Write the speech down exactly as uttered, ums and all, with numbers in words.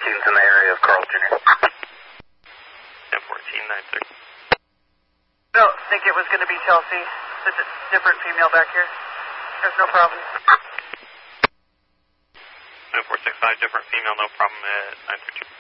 eighteen's in the area of Carl Junior ten fourteen nine three. No, think it was going to be Chelsea. It's a different female back here. There's no problem. nine four six five, different female, no problem at nine three two.